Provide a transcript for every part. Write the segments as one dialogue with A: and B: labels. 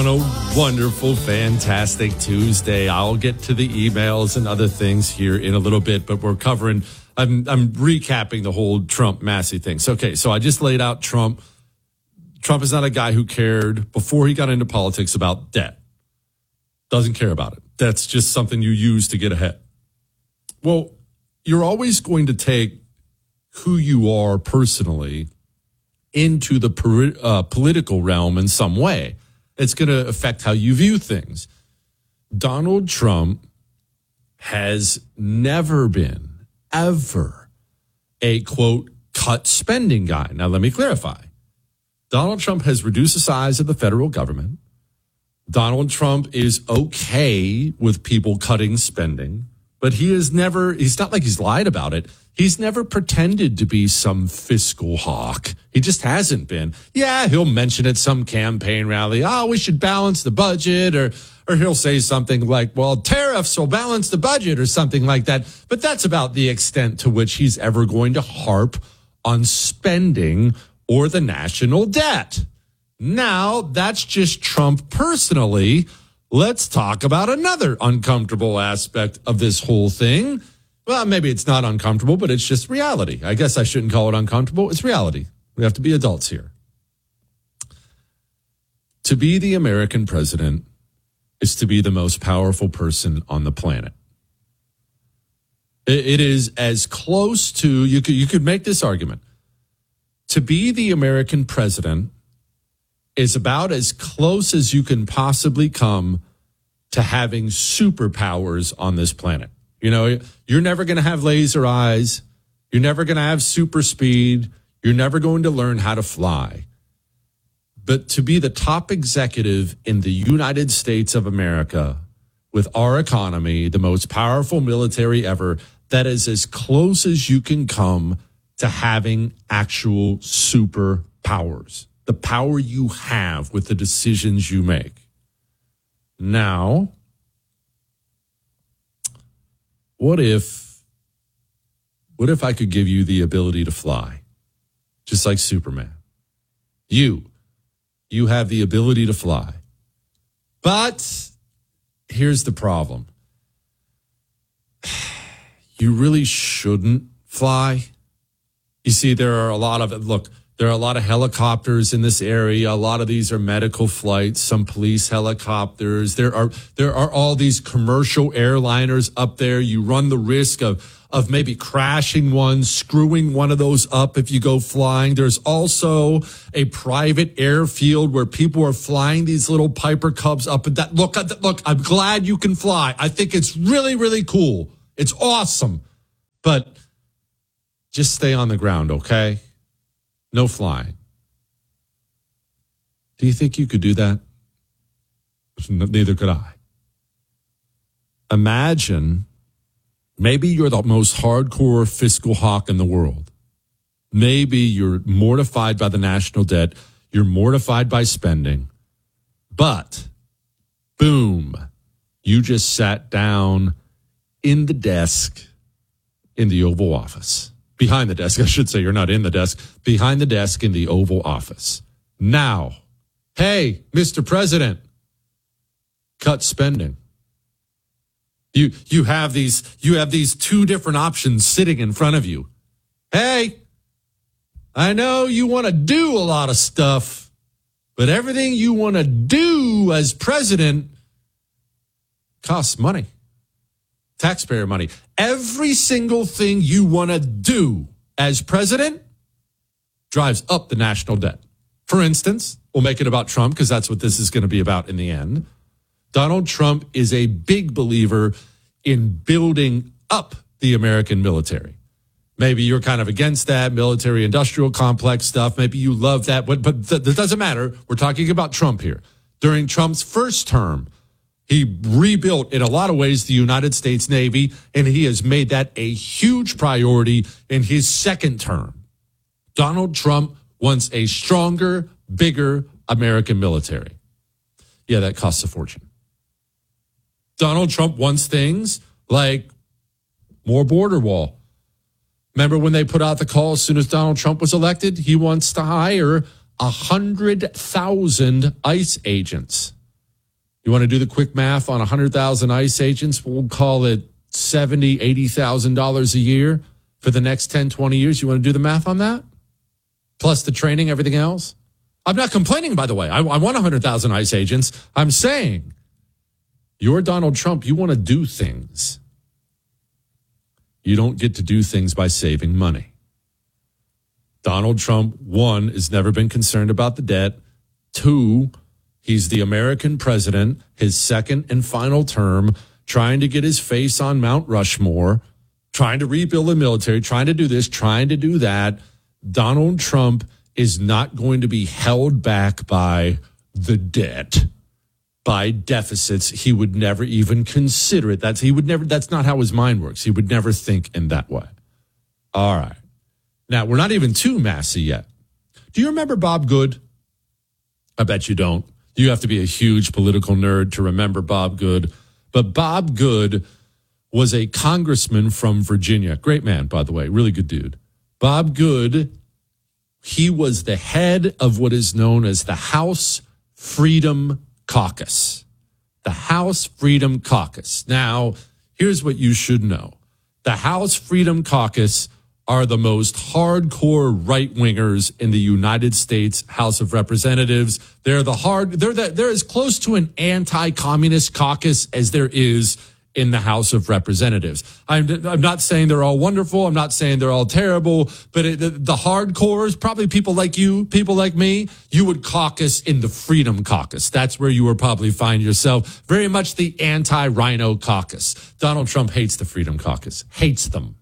A: on a wonderful, fantastic Tuesday. I'll get to the emails and other things here in a little bit, but we're covering, I'm recapping the whole Trump-Massey thing. So, okay, so I just laid out Trump. Trump is not a guy who cared before he got into politics about debt. Doesn't care about it. That's just something you use to get ahead. Well, you're always going to take who you are personally into the political realm in some way. It's going to affect how you view things. Donald Trump has never been, ever, a, quote, cut spending guy. Now, let me clarify. Donald Trump has reduced the size of the federal government. Donald Trump is okay with people cutting spending, but he's not like he's lied about it. He's never pretended to be some fiscal hawk. He just hasn't been. Yeah, he'll mention at some campaign rally, oh, we should balance the budget, or he'll say something like, well, tariffs will balance the budget or something like that. But that's about the extent to which he's ever going to harp on spending or the national debt. Now, that's just Trump personally. Let's talk about another uncomfortable aspect of this whole thing. Well, maybe it's not uncomfortable, but it's just reality. I guess I shouldn't call it uncomfortable. It's reality. We have to be adults here. To be the American president is to be the most powerful person on the planet. It is as close to, you could make this argument. To be the American president is about as close as you can possibly come to having superpowers on this planet. You know, you're never going to have laser eyes. You're never going to have super speed. You're never going to learn how to fly. But to be the top executive in the United States of America with our economy, the most powerful military ever, that is as close as you can come to having actual superpowers. The power you have with the decisions you make. Now, what if I could give you the ability to fly, just like Superman? You have the ability to fly. But here's the problem. You really shouldn't fly. You see, there are a lot of helicopters in this area. A lot of these are medical flights, some police helicopters. There are all these commercial airliners up there. You run the risk of maybe crashing one, screwing one of those up if you go flying. There's also a private airfield where people are flying these little Piper Cubs up. And that look, I'm glad you can fly. I think it's really, really cool. It's awesome. But just stay on the ground, okay? No flying. Do you think you could do that? Neither could I. Imagine, maybe you're the most hardcore fiscal hawk in the world. Maybe you're mortified by the national debt. You're mortified by spending. But, boom, you just sat down in the desk in the Oval Office. Behind the desk, I should say. You're not in the desk. Behind the desk in the Oval Office. Now, hey, Mr. President, cut spending. You have these two different options sitting in front of you. Hey, I know you want to do a lot of stuff, but everything you want to do as president costs money. Taxpayer money. Every single thing you want to do as president drives up the national debt. For instance, we'll make it about Trump because that's what this is going to be about in the end. Donald Trump is a big believer in building up the American military. Maybe you're kind of against that military industrial complex stuff. Maybe you love that, but that doesn't matter. We're talking about Trump here. During Trump's first term, he rebuilt, in a lot of ways, the United States Navy, and he has made that a huge priority in his second term. Donald Trump wants a stronger, bigger American military. Yeah, that costs a fortune. Donald Trump wants things like more border wall. Remember when they put out the call as soon as Donald Trump was elected? He wants to hire 100,000 ICE agents. You want to do the quick math on 100,000 ICE agents? We'll call it $70,000, $80,000 a year for the next 10, 20 years. You want to do the math on that? Plus the training, everything else? I'm not complaining, by the way. I want 100,000 ICE agents. I'm saying you're Donald Trump. You want to do things. You don't get to do things by saving money. Donald Trump, one, has never been concerned about the debt. Two, he's the American president, his second and final term, trying to get his face on Mount Rushmore, trying to rebuild the military, trying to do this, trying to do that. Donald Trump is not going to be held back by the debt, by deficits. He would never even consider it. That's not how his mind works. He would never think in that way. All right. Now, we're not even to Massey yet. Do you remember Bob Good? I bet you don't. You have to be a huge political nerd to remember Bob Good. But Bob Good was a congressman from Virginia. Great man, by the way. Really good dude. Bob Good, he was the head of what is known as the House Freedom Caucus. The House Freedom Caucus. Now, here's what you should know. The House Freedom Caucus are the most hardcore right-wingers in the United States House of Representatives. They're as close to an anti-communist caucus as there is in the House of Representatives. I'm not saying they're all wonderful. I'm not saying they're all terrible, but the hardcores, probably people like you, people like me, you would caucus in the Freedom Caucus. That's where you would probably find yourself. Very much the anti-Rhino caucus. Donald Trump hates the Freedom Caucus. Hates them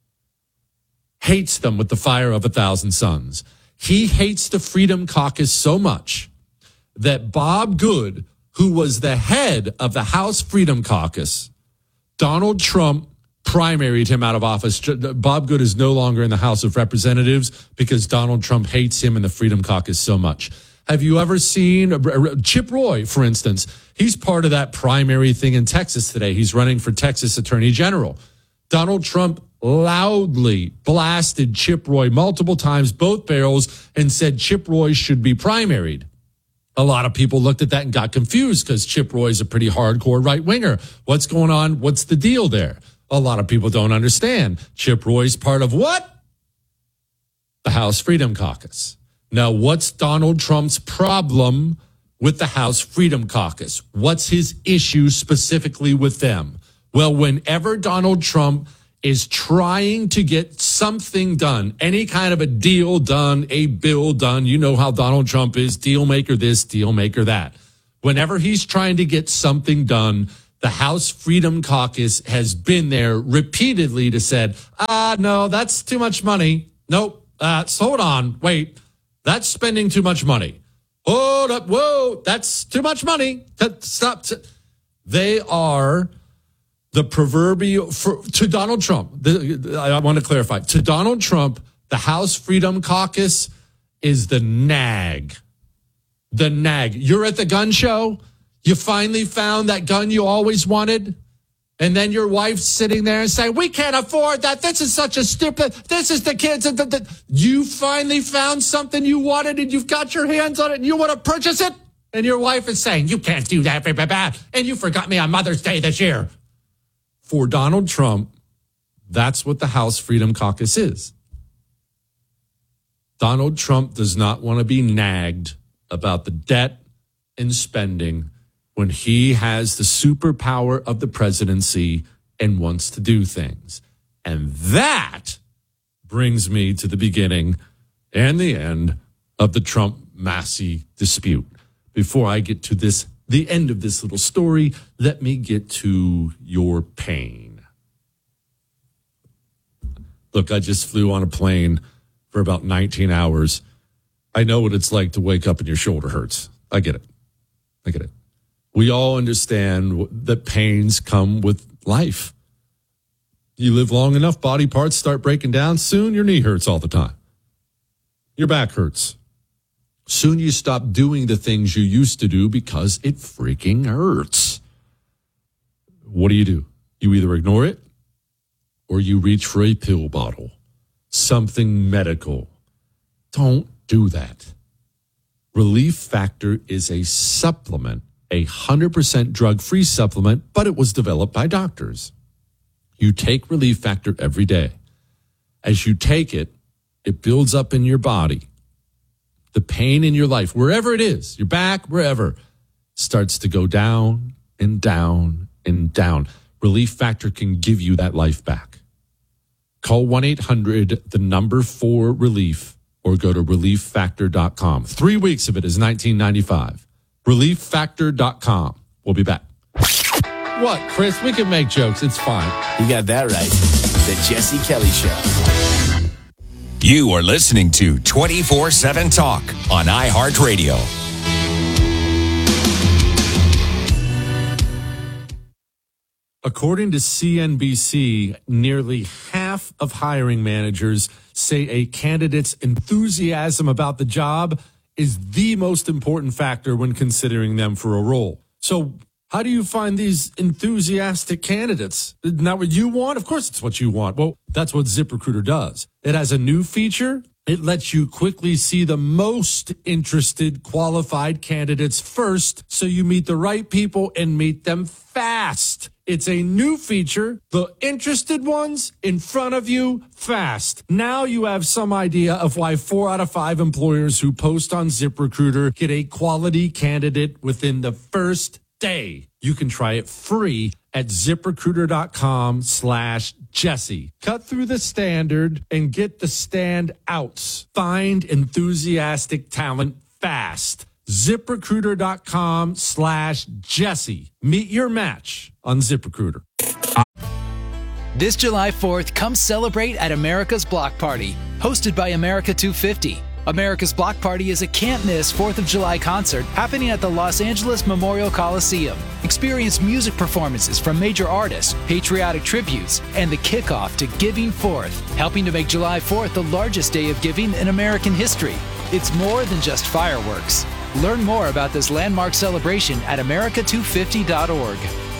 A: with the fire of 1,000 suns. He hates the Freedom Caucus so much that Bob Good, who was the head of the House Freedom Caucus, Donald Trump primaried him out of office. Bob Good is no longer in the House of Representatives because Donald Trump hates him and the Freedom Caucus so much. Have you ever seen Chip Roy, for instance? He's part of that primary thing in Texas today. He's running for Texas Attorney General. Donald Trump loudly blasted Chip Roy multiple times, both barrels, and said Chip Roy should be primaried. A lot of people looked at that and got confused because Chip Roy is a pretty hardcore right-winger. What's going on? What's the deal there? A lot of people don't understand. Chip Roy's part of what? The House Freedom Caucus. Now, what's Donald Trump's problem with the House Freedom Caucus? What's his issue specifically with them? Well, whenever Donald Trump is trying to get something done, any kind of a deal done, a bill done, you know how Donald Trump is, deal maker this, deal maker that. Whenever he's trying to get something done, the House Freedom Caucus has been there repeatedly to said, no, that's too much money. Nope, hold on, wait, that's spending too much money. Hold up, whoa, that's too much money. Stop. They are the proverbial, to Donald Trump, I want to clarify, to Donald Trump, the House Freedom Caucus is the nag. The nag. You're at the gun show. You finally found that gun you always wanted. And then your wife's sitting there and saying, we can't afford that. This is such a stupid, this is the kids. You finally found something you wanted and you've got your hands on it and you want to purchase it. And your wife is saying, you can't do that. And you forgot me on Mother's Day this year. For Donald Trump, that's what the House Freedom Caucus is. Donald Trump does not want to be nagged about the debt and spending when he has the superpower of the presidency and wants to do things. And that brings me to the beginning and the end of the Trump-Massey dispute. Before I get to the end of this little story, let me get to your pain. Look, I just flew on a plane for about 19 hours. I know what it's like to wake up and your shoulder hurts. I get it. We all understand that pains come with life. You live long enough, body parts start breaking down. Soon your knee hurts all the time. Your back hurts. Soon you stop doing the things you used to do because it freaking hurts. What do? You either ignore it or you reach for a pill bottle, something medical. Don't do that. Relief Factor is a supplement 100% drug-free supplement, but it was developed by doctors. You take Relief Factor every day. As you take it, it builds up in your body. The pain in your life, wherever it is, your back, wherever, starts to go down and down and down. Relief Factor can give you that life back. Call 1-800-4RELIEF or go to relieffactor.com. 3 weeks of it is $19.95. Relieffactor.com. We'll be back. What, Chris? We can make jokes. It's fine.
B: You got that right. The Jesse Kelly Show.
C: You are listening to 24/7 Talk on iHeartRadio.
A: According to CNBC, nearly half of hiring managers say a candidate's enthusiasm about the job is the most important factor when considering them for a role. So how do you find these enthusiastic candidates? Isn't that what you want? Of course it's what you want. Well, that's what ZipRecruiter does. It has a new feature. It lets you quickly see the most interested qualified candidates first, so you meet the right people and meet them fast. It's a new feature. The interested ones in front of you fast. Now you have some idea of why 4 out of 5 employers who post on ZipRecruiter get a quality candidate within the first day. You can try it free at ZipRecruiter.com/Jesse. Cut through the standard and get the standouts. Find enthusiastic talent fast. ZipRecruiter.com/Jesse. Meet your match on ZipRecruiter.
D: This July 4th, come celebrate at America's Block Party, hosted by America 250. America's Block Party is a can't-miss 4th of July concert happening at the Los Angeles Memorial Coliseum. Experience music performances from major artists, patriotic tributes, and the kickoff to Giving Forth, helping to make July 4th the largest day of giving in American history. It's more than just fireworks. Learn more about this landmark celebration at america250.org.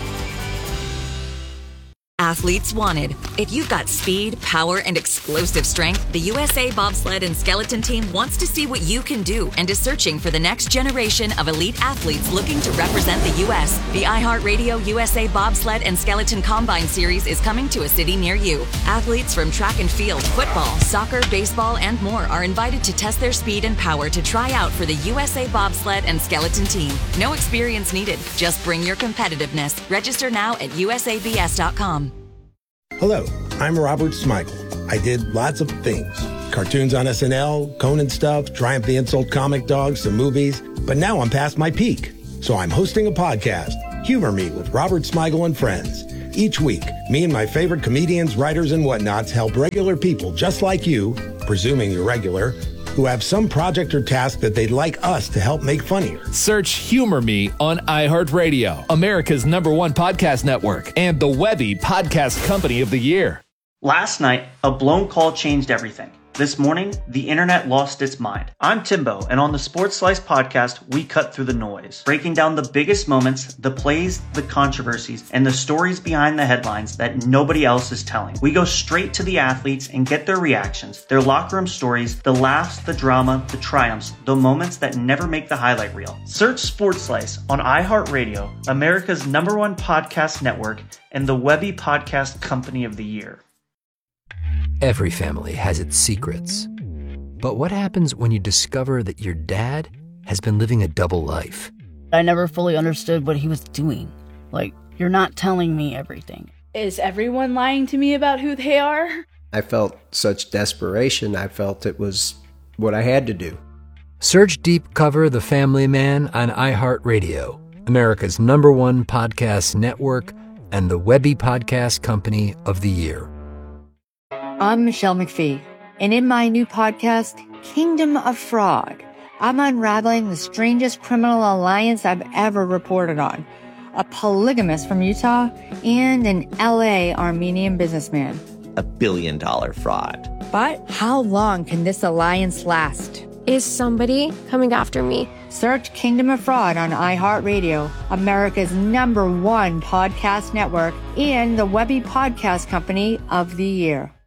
E: Athletes wanted. If you've got speed, power, and explosive strength, the USA Bobsled and Skeleton Team wants to see what you can do and is searching for the next generation of elite athletes looking to represent the U.S. The iHeartRadio USA Bobsled and Skeleton Combine Series is coming to a city near you. Athletes from track and field, football, soccer, baseball, and more are invited to test their speed and power to try out for the USA Bobsled and Skeleton Team. No experience needed. Just bring your competitiveness. Register now at usabs.com.
F: Hello, I'm Robert Smigel. I did lots of things. Cartoons on SNL, Conan stuff, Triumph the Insult Comic Dogs, some movies. But now I'm past my peak. So I'm hosting a podcast, Humor Me with Robert Smigel and Friends. Each week, me and my favorite comedians, writers, and whatnots help regular people just like you, presuming you're regular, who have some project or task that they'd like us to help make funnier.
G: Search Humor Me on iHeartRadio, America's #1 podcast network, and the Webby Podcast Company of the Year.
H: Last night, a blown call changed everything. This morning, the internet lost its mind. I'm Timbo, and on the Sports Slice podcast, we cut through the noise, breaking down the biggest moments, the plays, the controversies, and the stories behind the headlines that nobody else is telling. We go straight to the athletes and get their reactions, their locker room stories, the laughs, the drama, the triumphs, the moments that never make the highlight reel. Search Sports Slice on iHeartRadio, America's #1 podcast network, and the Webby Podcast Company of the Year.
I: Every family has its secrets. But what happens when you discover that your dad has been living a double life?
J: I never fully understood what he was doing. Like, you're not telling me everything.
K: Is everyone lying to me about who they are?
L: I felt such desperation. I felt it was what I had to do.
I: Search Deep Cover The Family Man on iHeartRadio, America's #1 podcast network, and the Webby Podcast Company of the Year.
M: I'm Michelle McPhee, and in my new podcast, Kingdom of Fraud, I'm unraveling the strangest criminal alliance I've ever reported on. A polygamist from Utah and an LA Armenian businessman.
N: $1 billion fraud.
M: But how long can this alliance last?
O: Is somebody coming after me?
M: Search Kingdom of Fraud on iHeartRadio, America's #1 podcast network, and the Webby Podcast Company of the Year.